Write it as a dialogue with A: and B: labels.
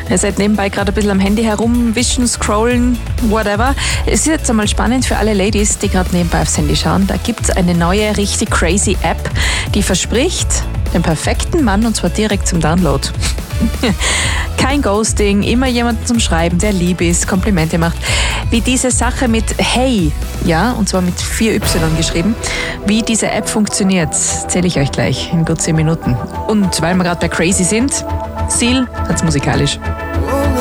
A: Ihr seid nebenbei gerade ein bisschen am Handy herumwischen, scrollen, whatever. Es ist jetzt einmal spannend für alle Ladies, die gerade nebenbei aufs Handy schauen. Da gibt es eine neue, richtig crazy App, die verspricht den perfekten Mann, und zwar direkt zum Download. Kein Ghosting, immer jemanden zum Schreiben, der lieb ist, Komplimente macht. Wie diese Sache mit Hey, ja, und zwar mit 4 Y geschrieben, wie diese App funktioniert, erzähle ich euch gleich in gut 10 Minuten. Und weil wir gerade bei Crazy sind, Seal hat's musikalisch.